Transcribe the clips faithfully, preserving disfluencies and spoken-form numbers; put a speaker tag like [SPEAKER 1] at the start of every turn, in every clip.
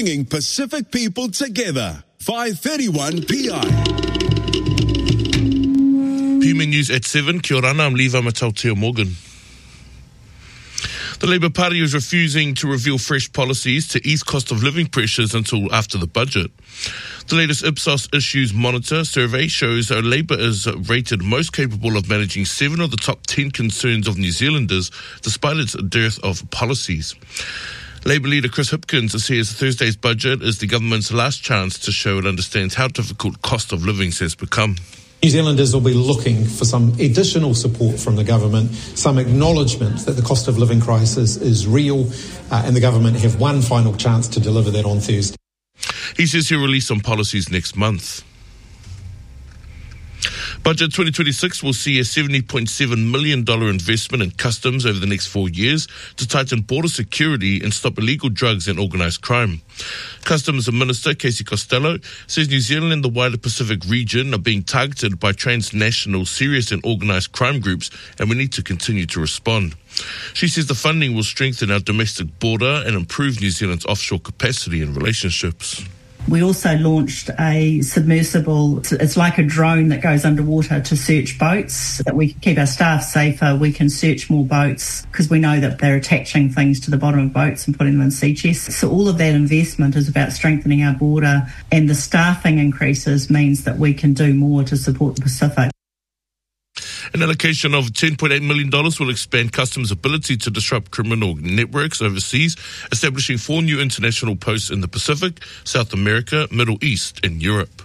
[SPEAKER 1] bringing Pacific people together. five thirty-one P I.
[SPEAKER 2] P M News at seven. Kia ora, I'm Levi Matauteo Morgan. The Labour Party is refusing to reveal fresh policies to ease cost of living pressures until after the budget. The latest Ipsos Issues Monitor survey shows that Labour is rated most capable of managing seven of the top ten concerns of New Zealanders, despite its dearth of policies. Labour leader Chris Hipkins says Thursday's budget is the government's last chance to show it understands how difficult cost of living has become.
[SPEAKER 3] New Zealanders will be looking for some additional support from the government, some acknowledgement that the cost of living crisis is real, uh, and the government have one final chance to deliver that on Thursday.
[SPEAKER 2] He says he'll release some policies next month. Budget twenty twenty-six will see a seventy point seven million dollars investment in customs over the next four years to tighten border security and stop illegal drugs and organised crime. Customs Minister Casey Costello says New Zealand and the wider Pacific region are being targeted by transnational serious and organised crime groups, and we need to continue to respond. She says the funding will strengthen our domestic border and improve New Zealand's offshore capacity and relationships.
[SPEAKER 4] We also launched a submersible, it's like a drone that goes underwater to search boats, so that we can keep our staff safer, we can search more boats, because we know that they're attaching things to the bottom of boats and putting them in sea chests. So all of that investment is about strengthening our border, and the staffing increases means that we can do more to support the Pacific.
[SPEAKER 2] An allocation of ten point eight million dollars will expand Customs' ability to disrupt criminal networks overseas, establishing four new international posts in the Pacific, South America, Middle East and Europe.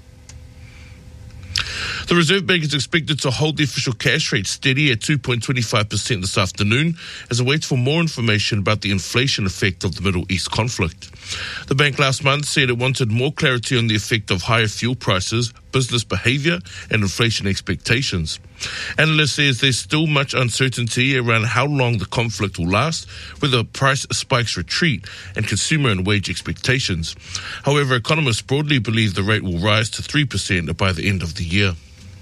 [SPEAKER 2] The Reserve Bank is expected to hold the official cash rate steady at two point two five percent this afternoon as it waits for more information about the inflation effect of the Middle East conflict. The bank last month said it wanted more clarity on the effect of higher fuel prices, business behaviour and inflation expectations. Analysts say there's still much uncertainty around how long the conflict will last, whether price spikes retreat and consumer and wage expectations. However, economists broadly believe the rate will rise to three percent by the end of the year.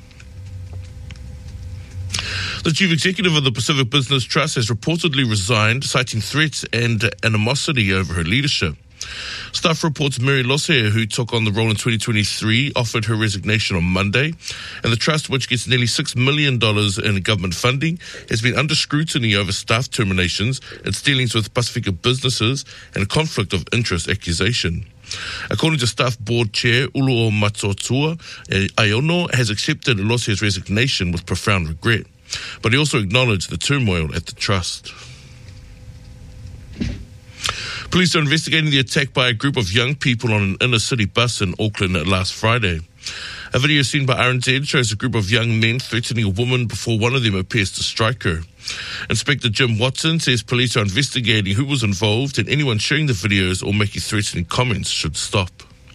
[SPEAKER 2] The chief executive of the Pacific Business Trust has reportedly resigned, citing threats and animosity over her leadership. Staff reports Mary Lossier, who took on the role in twenty twenty-three, offered her resignation on Monday, and the trust, which gets nearly six million dollars in government funding, has been under scrutiny over staff terminations, its dealings with Pacifica businesses, and a conflict of interest accusation. According to Staff Board Chair Uluo Matsotua, Aiono has accepted Lossier's resignation with profound regret, but he also acknowledged the turmoil at the trust. Police are investigating the attack by a group of young people on an inner-city bus in Auckland last Friday. A video seen by R N Z shows a group of young men threatening a woman before one of them appears to strike her. Inspector Jim Watson says police are investigating who was involved, and anyone sharing the videos or making threatening comments should stop.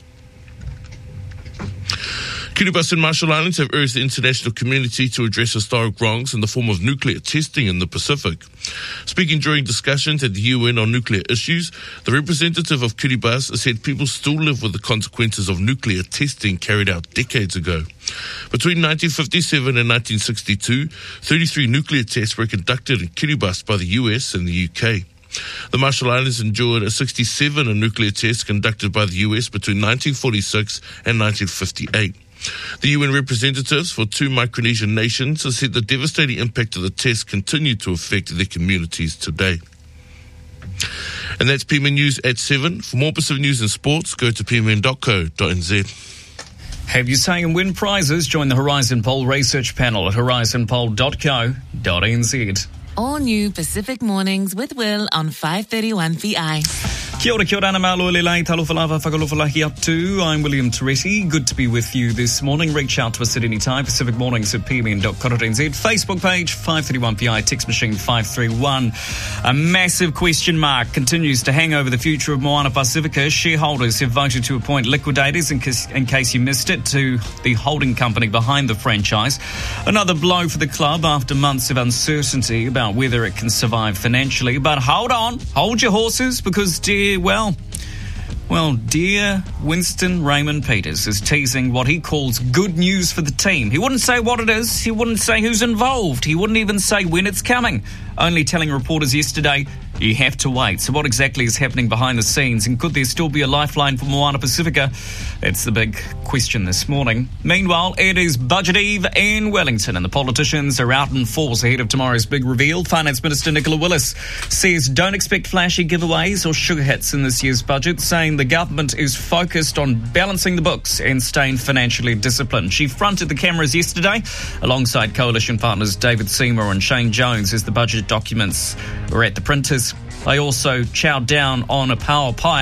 [SPEAKER 2] Kiribati and Marshall Islands have urged the international community to address historic wrongs in the form of nuclear testing in the Pacific. Speaking during discussions at the U N on nuclear issues, the representative of Kiribati said people still live with the consequences of nuclear testing carried out decades ago. Between nineteen fifty-seven and nineteen sixty-two, thirty-three nuclear tests were conducted in Kiribati by the U S and the U K. The Marshall Islands endured a sixty-seven nuclear tests conducted by the U S between nineteen forty-six and nineteen fifty-eight. The U N representatives for two Micronesian nations have said the devastating impact of the test continued to affect their communities today. And that's P M N News at seven. For more Pacific news and sports, go to p m n dot co dot n z.
[SPEAKER 5] Have you say and win prizes? Join the Horizon Poll research panel at horizon poll dot co dot n z.
[SPEAKER 6] All new Pacific Mornings with Will on five thirty-one P I.
[SPEAKER 5] Kia ora, kia ora, malo lelei, talofalava, whakalofalahi up to. I'm William Teresi. Good to be with you this morning. Reach out to us at any time. Pacific Mornings at p m n dot co dot n z. Facebook page, five thirty-one P I. Text machine, five three one. A massive question mark continues to hang over the future of Moana Pacifica. Shareholders have voted to appoint liquidators, in case, in case you missed it, to the holding company behind the franchise. Another blow for the club after months of uncertainty about whether it can survive financially. But hold on, hold your horses, because dear Well, well, dear Winston Raymond Peters is teasing what he calls good news for the team. He wouldn't say what it is. He wouldn't say who's involved. He wouldn't even say when it's coming. Only telling reporters yesterday, You have to wait. So what exactly is happening behind the scenes, and could there still be a lifeline for Moana Pacifica? That's the big question this morning. Meanwhile, it is Budget Eve in Wellington, and the politicians are out in force ahead of tomorrow's big reveal. Finance Minister Nicola Willis says don't expect flashy giveaways or sugar hits in this year's budget, saying the government is focused on balancing the books and staying financially disciplined. She fronted the cameras yesterday alongside coalition partners David Seymour and Shane Jones as the budget documents were at the printers. They also chowed down on a power pie